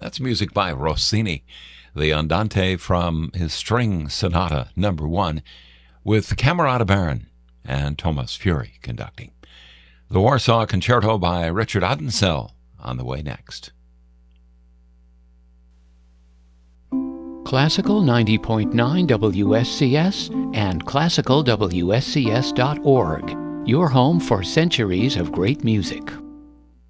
That's music by Rossini, the Andante from his String Sonata No. 1, with Camerata Baron and Thomas Fury conducting. The Warsaw Concerto by Richard Odensell on the way next. Classical 90.9 WSCS and classicalwscs.org, your home for centuries of great music.